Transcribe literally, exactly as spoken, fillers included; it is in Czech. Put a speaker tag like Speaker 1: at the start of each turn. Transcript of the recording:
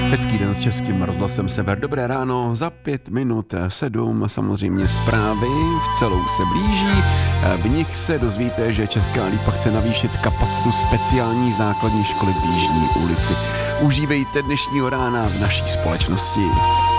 Speaker 1: Hezký den s Českým rozhlasem Sever. Dobré ráno, za pět minut sedm, samozřejmě zprávy v celou se blíží. V nich se dozvíte, že Česká Lípa chce navýšit kapacitu speciální základní školy v Jižní ulici. Užívejte dnešního rána v naší společnosti.